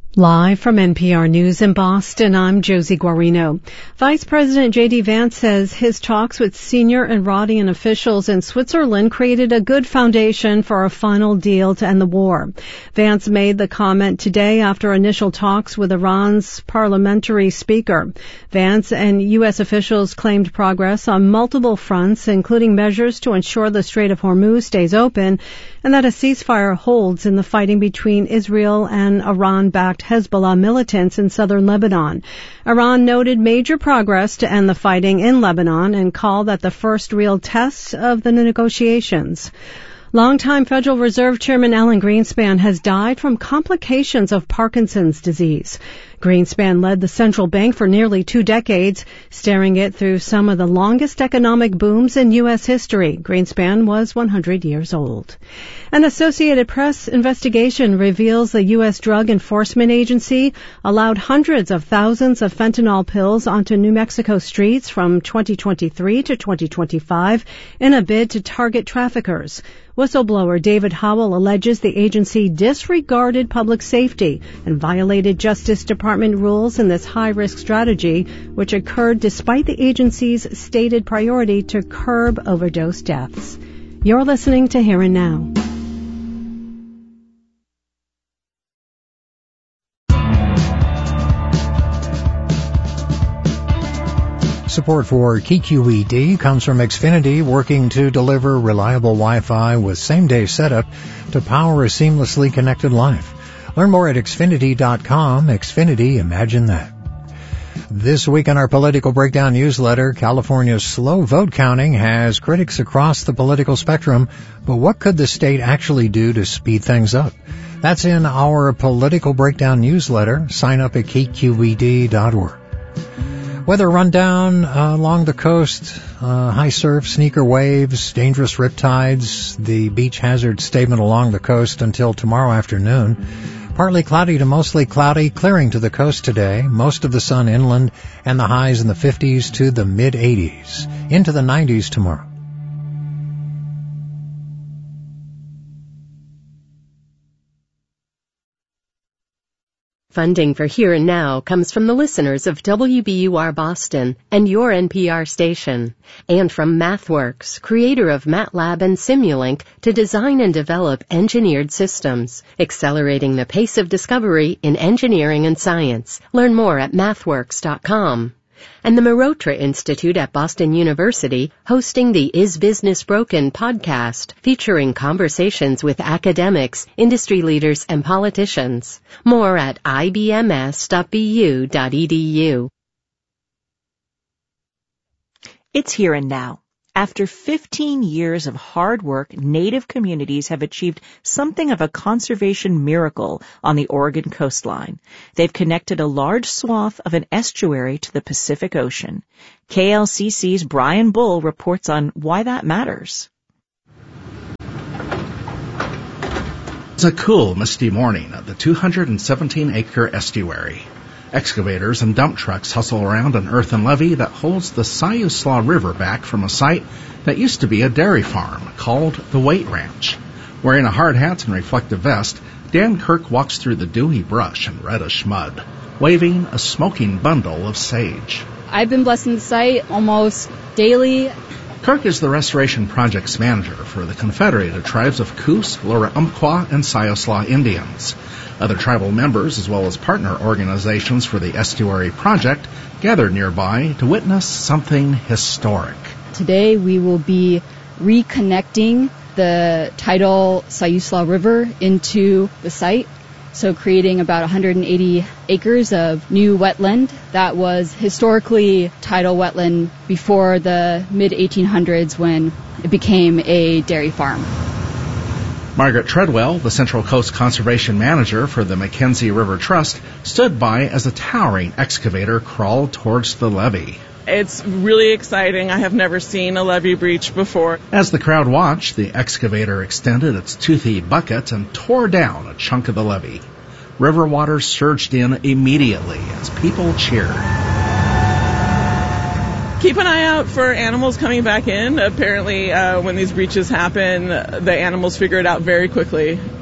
Live from NPR News in Boston, I'm Josie Guarino. Vice President J.D. Vance says his talks with senior Iranian officials in Switzerland created a good foundation for a final deal to end the war. Vance made the comment today after initial talks with Iran's parliamentary speaker. Vance and U.S. officials claimed progress on multiple fronts, including measures to ensure the Strait of Hormuz stays open and that a ceasefire holds in the fighting between Israel and Iran-backed Hezbollah militants in southern Lebanon. Iran noted major progress to end the fighting in Lebanon and called that the first real test of the negotiations. Longtime Federal Reserve Chairman Alan Greenspan has died from complications of Parkinson's disease. Greenspan led the central bank for nearly 2 decades, steering it through some of the longest economic booms in U.S. history. Greenspan was 100 years old. An Associated Press investigation reveals the U.S. Drug Enforcement Agency allowed hundreds of thousands of fentanyl pills onto New Mexico streets from 2023 to 2025 in a bid to target traffickers. Whistleblower David Howell alleges the agency disregarded public safety and violated Justice Department rules in this high-risk strategy, which occurred despite the agency's stated priority to curb overdose deaths. You're listening to Here and Now. Support for KQED comes from Xfinity, working to deliver reliable Wi-Fi with same-day setup to power a seamlessly connected life. Learn more at Xfinity.com. Xfinity, imagine that. This week on our Political Breakdown newsletter, California's slow vote counting has critics across the political spectrum, but what could the state actually do to speed things up? That's in our Political Breakdown newsletter. Sign up at KQED.org. Weather rundown along the coast, high surf, sneaker waves, dangerous riptides, the beach hazard statement along the coast until tomorrow afternoon. Partly cloudy to mostly cloudy, clearing to the coast today, most of the sun inland, and the highs in the 50s to the mid-80s, into the 90s tomorrow. Funding for Here and Now comes from the listeners of WBUR Boston and your NPR station, and from MathWorks, creator of MATLAB and Simulink, to design and develop engineered systems, accelerating the pace of discovery in engineering and science. Learn more at mathworks.com. And the Marotra Institute at Boston University, hosting the Is Business Broken podcast, featuring conversations with academics, industry leaders, and politicians. More at ibms.bu.edu. It's Here and Now. After 15 years of hard work, Native communities have achieved something of a conservation miracle on the Oregon coastline. They've connected a large swath of an estuary to the Pacific Ocean. KLCC's Brian Bull reports on why that matters. It's a cool, misty morning at the 217-acre estuary. Excavators and dump trucks hustle around an earthen levee that holds the Siuslaw River back from a site that used to be a dairy farm called the Weight Ranch. Wearing a hard hat and reflective vest, Dan Kirk walks through the dewy brush and reddish mud, waving a smoking bundle of sage. I've been blessing the site almost daily. Kirk is the restoration projects manager for the Confederated Tribes of Coos, Laura Umpqua, and Siuslaw Indians. Other tribal members, as well as partner organizations for the estuary project, gathered nearby to witness something historic. Today we will be reconnecting the tidal Siuslaw River into the site, so creating about 180 acres of new wetland that was historically tidal wetland before the mid-1800s when it became a dairy farm. Margaret Treadwell, the Central Coast Conservation Manager for the Mackenzie River Trust, stood by as a towering excavator crawled towards the levee. It's really exciting. I have never seen a levee breach before. As the crowd watched, the excavator extended its toothy bucket and tore down a chunk of the levee. River water surged in immediately as people cheered. Keep an eye out for animals coming back in. Apparently, when these breaches happen, the animals figure it out very quickly.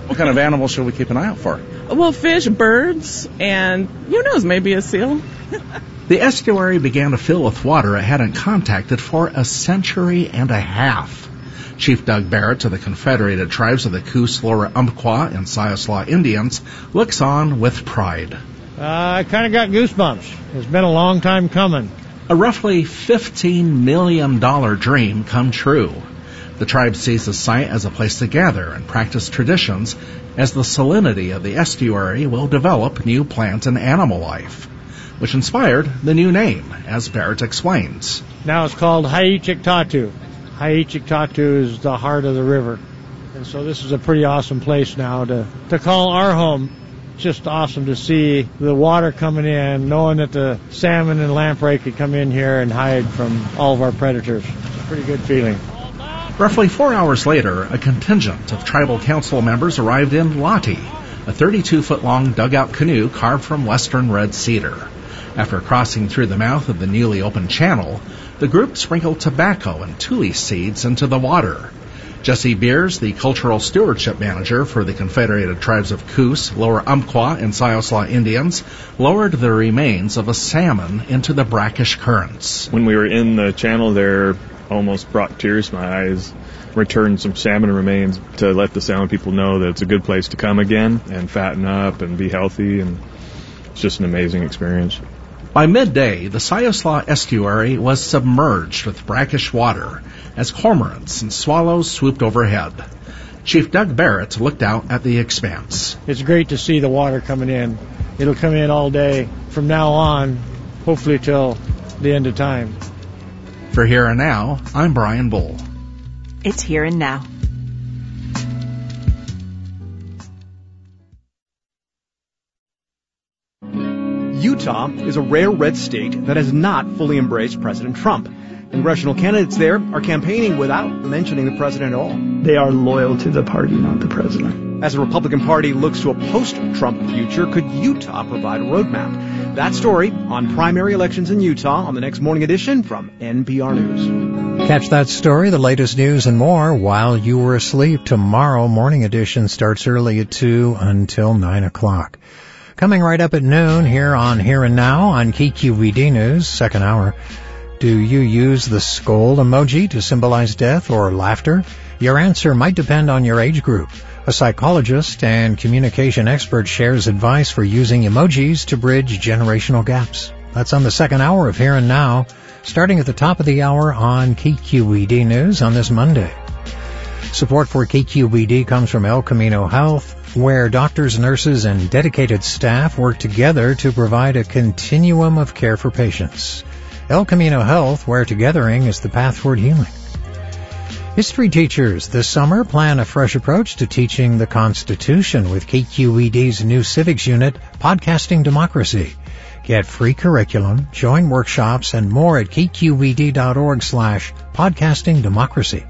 What kind of animals should we keep an eye out for? Well, fish, birds, and who knows, maybe a seal. The estuary began to fill with water it hadn't contacted for a century and a half. Chief Doug Barrett of the Confederated Tribes of the Coos, Lower Umpqua, and Siuslaw Indians looks on with pride. I kind of got goosebumps. It's been a long time coming. A roughly $15 million dream come true. The tribe sees the site as a place to gather and practice traditions as the salinity of the estuary will develop new plant and animal life, which inspired the new name, as Barrett explains. Now it's called Haichiktatu. Haichiktatu is the heart of the river. And so this is a pretty awesome place now to call our home. It's just awesome to see the water coming in, knowing that the salmon and lamprey could come in here and hide from all of our predators. It's a pretty good feeling. Roughly 4 hours later, a contingent of tribal council members arrived in Lottie, a 32-foot-long dugout canoe carved from western red cedar. After crossing through the mouth of the newly opened channel, the group sprinkled tobacco and tule seeds into the water. Jesse Beers, the cultural stewardship manager for the Confederated Tribes of Coos, Lower Umpqua, and Siuslaw Indians, lowered the remains of a salmon into the brackish currents. When we were in the channel there, almost brought tears to my eyes. Returned some salmon remains to let the salmon people know that it's a good place to come again and fatten up and be healthy, and it's just an amazing experience. By midday, the Siuslaw estuary was submerged with brackish water as cormorants and swallows swooped overhead. Chief Doug Barrett looked out at the expanse. It's great to see the water coming in. It'll come in all day from now on, hopefully till the end of time. For Here and Now, I'm Brian Bull. It's Here and Now. Utah is a rare red state that has not fully embraced President Trump. Congressional candidates there are campaigning without mentioning the president at all. They are loyal to the party, not the president. As the Republican Party looks to a post-Trump future, could Utah provide a roadmap? That story on primary elections in Utah on the next morning edition from NPR News. Catch that story, the latest news and more while you were asleep. Tomorrow morning edition starts early at 2 until 9 o'clock. Coming right up at noon here on Here and Now on KQED News, second hour. Do you use the scold emoji to symbolize death or laughter? Your answer might depend on your age group. A psychologist and communication expert shares advice for using emojis to bridge generational gaps. That's on the second hour of Here and Now, starting at the top of the hour on KQED News on this Monday. Support for KQED comes from El Camino Health, where doctors, nurses, and dedicated staff work together to provide a continuum of care for patients. El Camino Health, where togethering is the path toward healing. History teachers this summer plan a fresh approach to teaching the Constitution with KQED's new civics unit, Podcasting Democracy. Get free curriculum, join workshops, and more at kqed.org/podcastingdemocracy.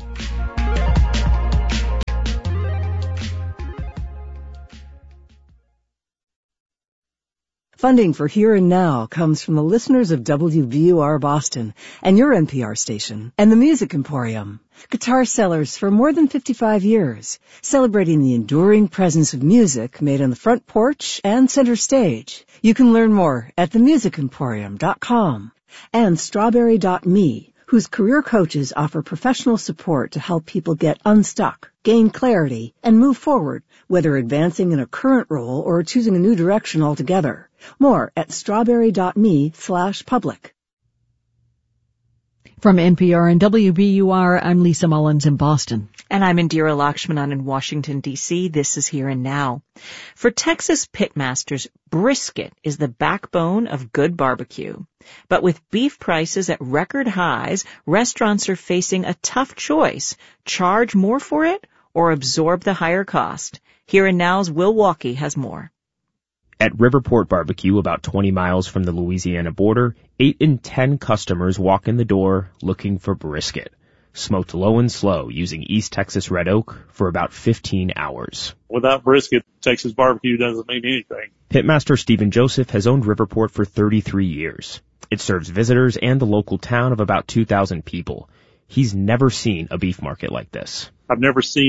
Funding for Here and Now comes from the listeners of WBUR Boston and your NPR station and the Music Emporium, guitar sellers for more than 55 years, celebrating the enduring presence of music made on the front porch and center stage. You can learn more at themusicemporium.com and strawberry.me, whose career coaches offer professional support to help people get unstuck, gain clarity, and move forward, whether advancing in a current role or choosing a new direction altogether. More at strawberry.me/public. From NPR and WBUR, I'm Lisa Mullins in Boston. And I'm Indira Lakshmanan in Washington, D.C. This is Here and Now. For Texas pitmasters, brisket is the backbone of good barbecue. But with beef prices at record highs, restaurants are facing a tough choice: charge more for it or absorb the higher cost. Here and Now's Will Walkie has more. At Riverport Barbecue, about 20 miles from the Louisiana border, 8 in 10 customers walk in the door looking for brisket, smoked low and slow using East Texas red oak for about 15 hours. Without brisket, Texas barbecue doesn't mean anything. Pitmaster Stephen Joseph has owned Riverport for 33 years. It serves visitors and the local town of about 2,000 people. He's never seen a beef market like this. I've never seen it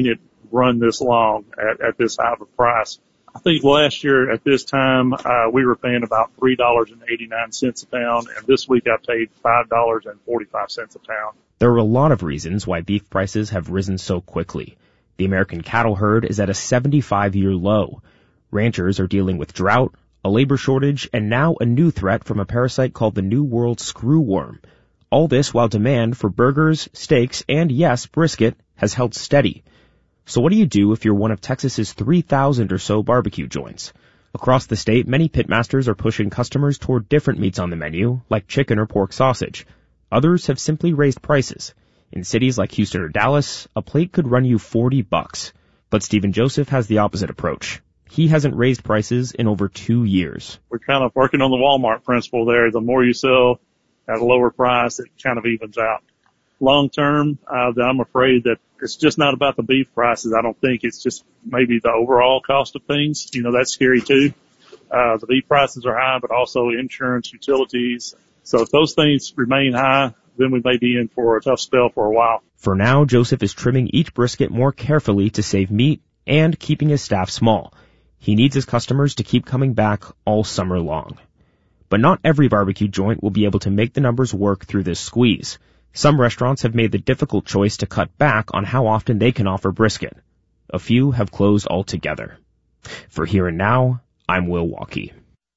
run this long at this high of a price. I think last year at this time, we were paying about $3.89 a pound, and this week I paid $5.45 a pound. There are a lot of reasons why beef prices have risen so quickly. The American cattle herd is at a 75-year low. Ranchers are dealing with drought, a labor shortage, and now a new threat from a parasite called the New World screwworm. All this while demand for burgers, steaks, and yes, brisket has held steady. So what do you do if you're one of Texas's 3,000 or so barbecue joints? Across the state, many pitmasters are pushing customers toward different meats on the menu, like chicken or pork sausage. Others have simply raised prices. In cities like Houston or Dallas, a plate could run you $40. But Stephen Joseph has the opposite approach. He hasn't raised prices in over 2 years. We're kind of working on the Walmart principle there. The more you sell at a lower price, it kind of evens out. Long term, I'm afraid that it's just not about the beef prices. I don't think it's just maybe the overall cost of things. You know, that's scary too. The beef prices are high, but also insurance, utilities. So if those things remain high, then we may be in for a tough spell for a while. For now, Joseph is trimming each brisket more carefully to save meat and keeping his staff small. He needs his customers to keep coming back all summer long. But not every barbecue joint will be able to make the numbers work through this squeeze. Some restaurants have made the difficult choice to cut back on how often they can offer brisket. A few have closed altogether. For Here and Now, I'm Will Walkie.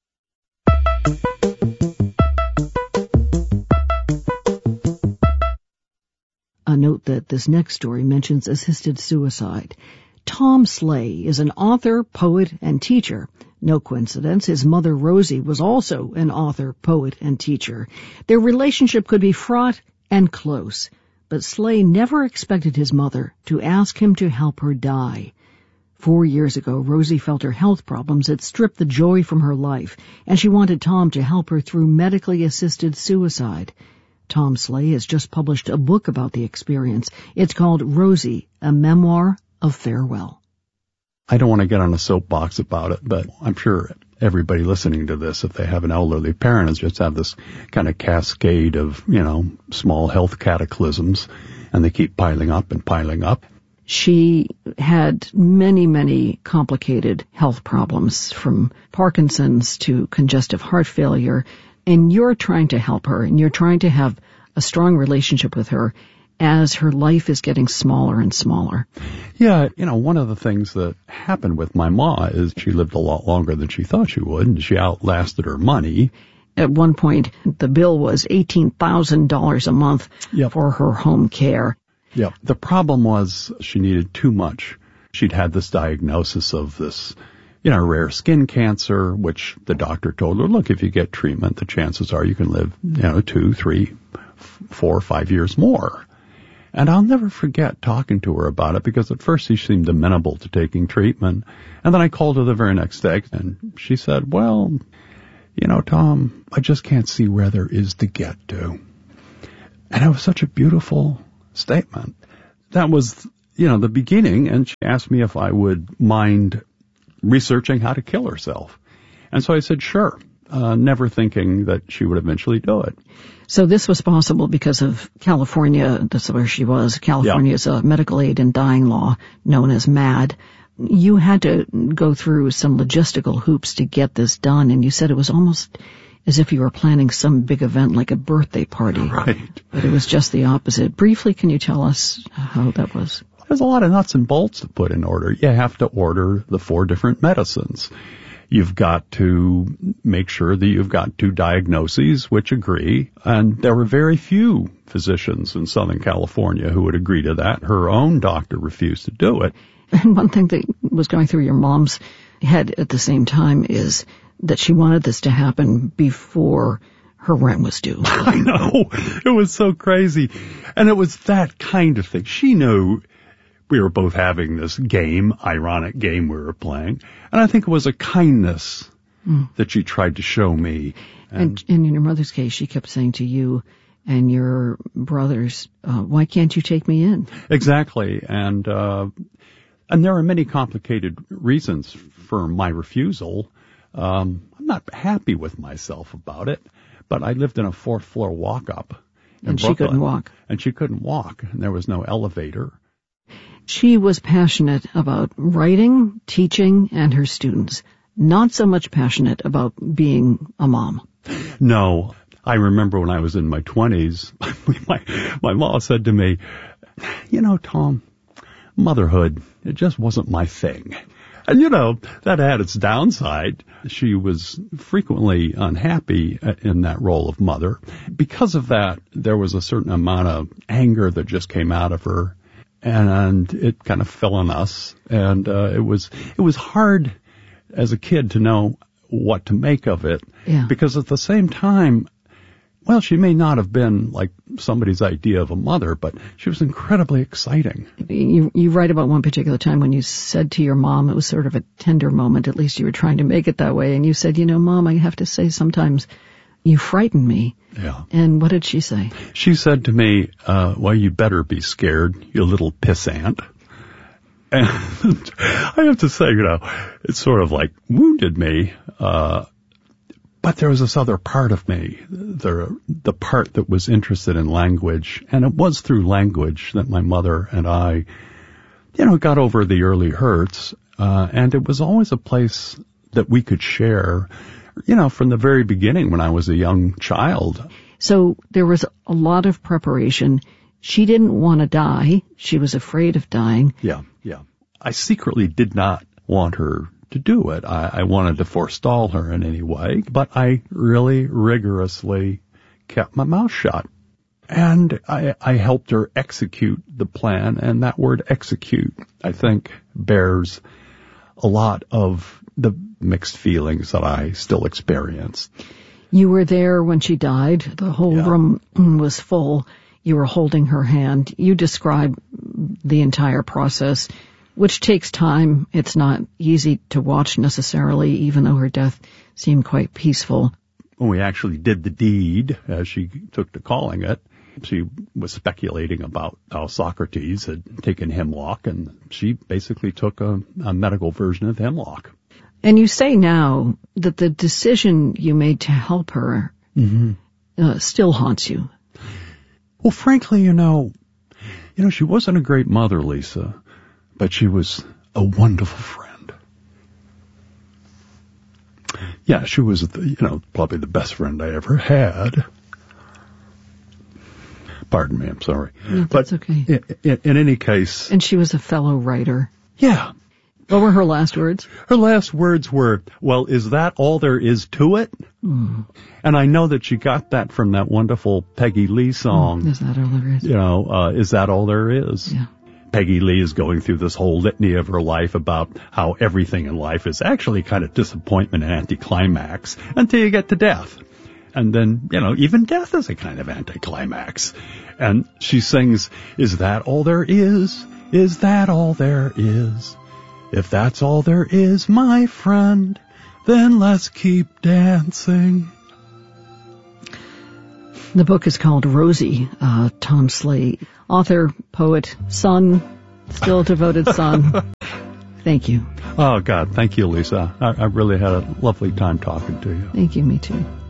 A note that this next story mentions assisted suicide. Tom Slay is an author, poet, and teacher. No coincidence, his mother Rosie was also an author, poet, and teacher. Their relationship could be fraught and close, but Slay never expected his mother to ask him to help her die. 4 years ago, Rosie felt her health problems had stripped the joy from her life, and she wanted Tom to help her through medically assisted suicide. Tom Slay has just published a book about the experience. It's called Rosie, a Memoir of Farewell. I don't want to get on a soapbox about it, but I'm sure everybody listening to this, if they have an elderly parent, has just had this kind of cascade of, small health cataclysms, and they keep piling up and piling up. She had many, many complicated health problems, from Parkinson's to congestive heart failure, and you're trying to help her, and you're trying to have a strong relationship with her as her life is getting smaller and smaller. Yeah, one of the things that happened with my ma is she lived a lot longer than she thought she would, and she outlasted her money. At one point, the bill was $18,000 a month for her home care. Yeah, the problem was she needed too much. She'd had this diagnosis of this, rare skin cancer, which the doctor told her, look, if you get treatment, the chances are you can live, 2, 3, 4, 5 years more. And I'll never forget talking to her about it, because at first she seemed amenable to taking treatment. And then I called her the very next day, and she said, well, Tom, I just can't see where there is to get to. And it was such a beautiful statement. That was, the beginning, and she asked me if I would mind researching how to kill herself. And so I said, sure, never thinking that she would eventually do it. So this was possible because of California. That's where she was. California's a medical aid in dying law known as MAD. You had to go through some logistical hoops to get this done, and you said it was almost as if you were planning some big event like a birthday party. Right. But it was just the opposite. Briefly, can you tell us how that was? There's a lot of nuts and bolts to put in order. You have to order the 4 different medicines. You've got to make sure that you've got 2 diagnoses which agree. And there were very few physicians in Southern California who would agree to that. Her own doctor refused to do it. And one thing that was going through your mom's head at the same time is that she wanted this to happen before her rent was due. I know. It was so crazy. And it was that kind of thing. She knew we were both having this ironic game we were playing. And I think it was a kindness that she tried to show me. And in your mother's case, she kept saying to you and your brothers, why can't you take me in? Exactly. And there are many complicated reasons for my refusal. I'm not happy with myself about it, but I lived in a 4th floor walk-up in Brooklyn. She couldn't walk. And she couldn't walk, and there was no elevator. She was passionate about writing, teaching, and her students. Not so much passionate about being a mom. No. I remember when I was in my 20s, my mom said to me, you know, Tom, motherhood, it just wasn't my thing. And, you know, that had its downside. She was frequently unhappy in that role of mother. Because of that, there was a certain amount of anger that just came out of her, and it kind of fell on us. And it was hard as a kid to know what to make of it. Yeah. Because at the same time, well, she may not have been like somebody's idea of a mother, but she was incredibly exciting. You write about one particular time when you said to your mom, it was sort of a tender moment, at least you were trying to make it that way, and you said, you know, Mom, I have to say sometimes you frighten me. Yeah. And what did she say? She said to me, well, you better be scared, you little pissant. And I have to say, you know, it sort of like wounded me, but there was this other part of me, the part that was interested in language, and it was through language that my mother and I, you know, got over the early hurts, and it was always a place that we could share, you know, from the very beginning when I was a young child. So there was a lot of preparation. She didn't want to die. She was afraid of dying. Yeah. I secretly did not want her to do it. I wanted to forestall her in any way, but I really rigorously kept my mouth shut. And I helped her execute the plan, and that word execute, I think, bears a lot of the mixed feelings that I still experience. You were there when she died. The whole room was full. You were holding her hand. You describe the entire process, which takes time. It's not easy to watch necessarily, even though her death seemed quite peaceful. When we actually did the deed, as she took to calling it, she was speculating about how Socrates had taken hemlock, and she basically took a medical version of hemlock. And you say now that the decision you made to help her still haunts you. Well, frankly, you know, she wasn't a great mother, Lisa, but she was a wonderful friend. Yeah, she was, probably the best friend I ever had. Pardon me, I'm sorry. No, that's okay. In any case... And she was a fellow writer. Yeah. What were her last words? Her last words were, well, is that all there is to it? Mm. And I know that she got that from that wonderful Peggy Lee song. Is that all there is? Is that all there is? Yeah. Peggy Lee is going through this whole litany of her life about how everything in life is actually kind of disappointment and anticlimax until you get to death. And then, even death is a kind of anticlimax. And she sings, is that all there is? Is that all there is? If that's all there is, my friend, then let's keep dancing. The book is called Rosie, Tom Slay, author, poet, son, still devoted son. Thank you. Oh, God, thank you, Lisa. I really had a lovely time talking to you. Thank you, me too.